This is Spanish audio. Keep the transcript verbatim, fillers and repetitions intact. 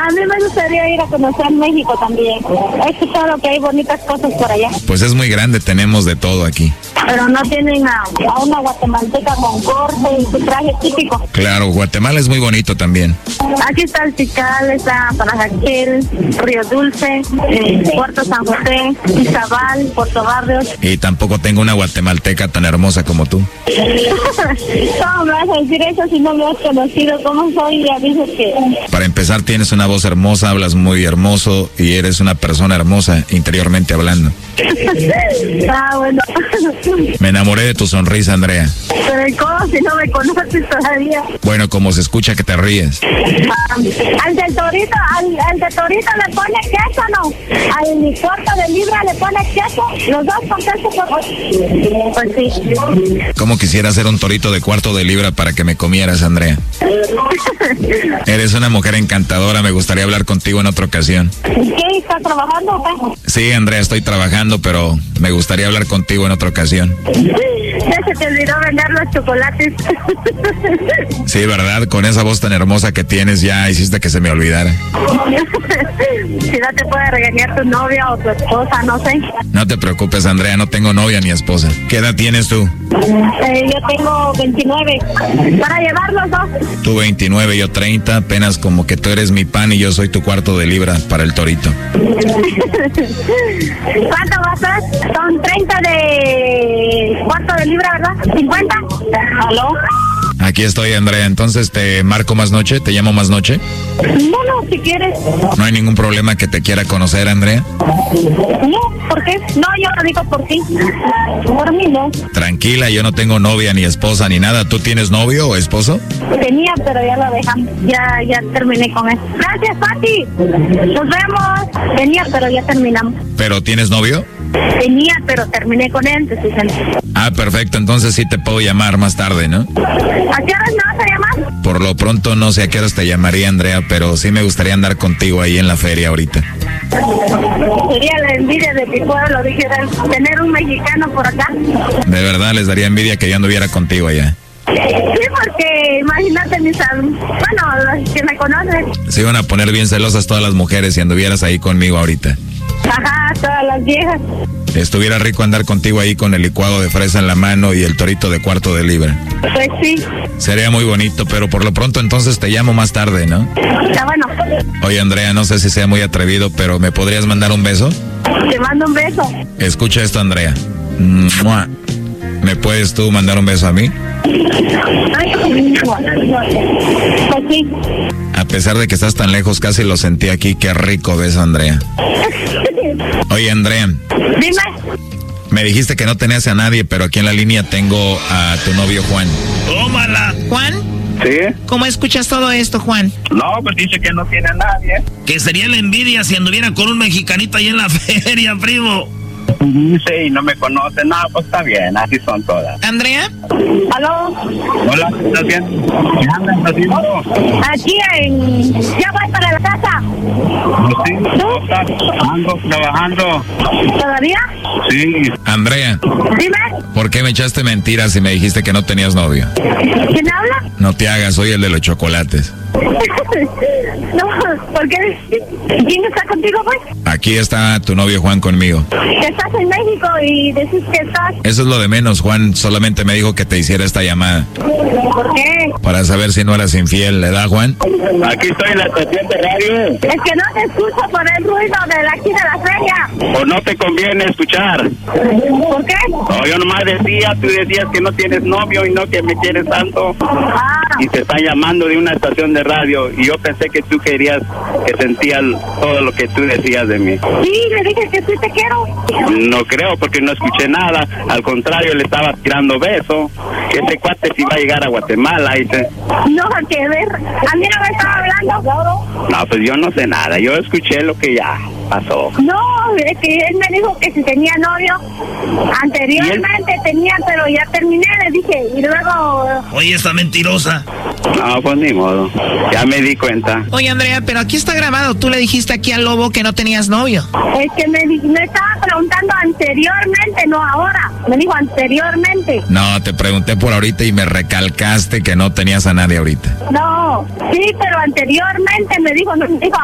A mí me gustaría ir a conocer México también. He escuchado que hay bonitas cosas por allá. Pues es muy grande, tenemos de todo aquí. Pero no tienen a, a una guatemalteca con corte y su traje típico. Claro, Guatemala es muy bonito también. Aquí está el Tikal, está Parajaquel, Río Dulce, eh, Puerto San José, Izabal, Puerto Barrios. Y tampoco tengo una guatemalteca tan hermosa como tú. ¿Cómo me vas a decir eso si no me has conocido? ¿Cómo soy? Ya dices que... Para empezar, tienes una voz hermosa, hablas muy hermoso y eres una persona hermosa interiormente hablando. Ah, bueno. Me enamoré de tu sonrisa, Andrea. Pero ¿cómo si no me conoces todavía? Bueno, como se escucha que te ríes. Ah, al del torito, al, al del torito le pone queso, ¿no? Al cuarto de libra le pone queso. Los dos con queso, por... Pues sí. ¿Cómo quisiera ser un torito de cuarto de libra para que me comieras, Andrea? Eres una mujer encantadora, me gustaría hablar contigo en otra ocasión. ¿Qué? ¿Estás trabajando o qué? Sí, Andrea, estoy trabajando, pero me gustaría hablar contigo en otra ocasión. Ya se te olvidó vender los chocolates. Sí, ¿verdad? Con esa voz tan hermosa que tienes ya hiciste que se me olvidara. Si no te puede regañar tu novia o tu esposa, no sé. No te preocupes, Andrea, no tengo novia ni esposa. ¿Qué edad tienes tú? Eh, yo tengo veintinueve. Para llevar los dos. Tú veintinueve, yo treinta, apenas como que tú eres mi pan y yo soy tu cuarto de libra para el torito. ¿Cuánto vas a ser? Son treinta de cuarto de libra, ¿verdad? ¿cincuenta? ¿Aló? Aquí estoy, Andrea. Entonces, ¿te marco más noche? ¿Te llamo más noche? No, no, si quieres. ¿No hay ningún problema que te quiera conocer, Andrea? No, ¿por qué? No, yo lo digo por ti. Por mí no. Tranquila, yo no tengo novia, ni esposa, ni nada. ¿Tú tienes novio o esposo? Tenía, pero ya lo dejamos. Ya, ya terminé con eso. Gracias, Pati. Nos vemos. Tenía, pero ya terminamos. ¿Pero tienes novio? Tenía, pero terminé con él, te dicen. Ah, perfecto. Entonces sí te puedo llamar más tarde, ¿no? ¿A qué horas me vas a llamar? Por lo pronto no sé a qué horas te llamaría, Andrea, pero sí me gustaría andar contigo ahí en la feria ahorita. Sería la envidia de mi pueblo, dijeran, tener un mexicano por acá. De verdad, les daría envidia que yo anduviera contigo allá. Sí, porque imagínate mis... Bueno, los que me conocen. Se iban a poner bien celosas todas las mujeres si anduvieras ahí conmigo ahorita. Ajá, todas las viejas. Estuviera rico andar contigo ahí con el licuado de fresa en la mano y el torito de cuarto de libra. Pues sí. Sería muy bonito, pero por lo pronto entonces te llamo más tarde, ¿no? Está bueno. Oye, Andrea, no sé si sea muy atrevido, pero ¿me podrías mandar un beso? Te mando un beso. Escucha esto, Andrea. ¡Mua! ¿Me puedes tú mandar un beso a mí? Ay, pues sí. A pesar de que estás tan lejos, casi lo sentí aquí. Qué rico beso, Andrea. Oye, Andrea. Dime. Me dijiste que no tenías a nadie, pero aquí en la línea tengo a tu novio Juan. ¡Tómala! ¿Juan? Sí. ¿Cómo escuchas todo esto, Juan? No, pues dice que no tiene a nadie. Que sería la envidia si anduviera con un mexicanito ahí en la feria, primo. Dice y no me conoce. No, pues está bien, así son todas. ¿Andrea? ¿Aló? Hola, ¿estás bien? ¿Qué andas haciendo? Aquí en... Ya voy para la casa. Sí, ¿cómo estás? Ando trabajando. ¿Todavía? Sí. Andrea, Dime. ¿por qué me echaste mentiras y me dijiste que no tenías novio? ¿Quién habla? No te hagas, soy el de los chocolates. No, ¿por qué? ¿Quién está contigo, pues? Aquí está tu novio Juan conmigo. Estás en México y decís que estás... Eso es lo de menos, Juan solamente me dijo que te hiciera esta llamada. ¿Por qué? Para saber si no eras infiel, ¿le da, Juan? Aquí estoy en la estación de radio. Es que no te escucho por el ruido de la, aquí de la feria. ¿O no te conviene escuchar? ¿Por qué? No, yo nomás decía, tú decías que no tienes novio y no que me quieres tanto. Ah, Y te están llamando de una estación de radio y yo pensé que tú querías, que sentías todo lo que tú decías de mí. sí, le dije que sí te quiero. No creo porque no escuché nada, al contrario le estaba tirando beso. Ese cuate si va a llegar a Guatemala, dice. No, que ver. A mí no me estaba hablando. No, pues yo no sé nada, yo escuché lo que ya pasó. No, es que él me dijo que si tenía novio. Anteriormente tenía, pero ya terminé, le dije. Y luego... Oye, esta mentirosa. No, pues ni modo, ya me di cuenta. Oye, Andrea, pero aquí está grabado. Tú le dijiste aquí al lobo que no tenías novio. Es que me, di- me estaba preguntando anteriormente, no ahora. Me dijo anteriormente. No, te pregunté por ahorita y me recalcaste que no tenías a nadie ahorita. No, sí, pero anteriormente me dijo, no me dijo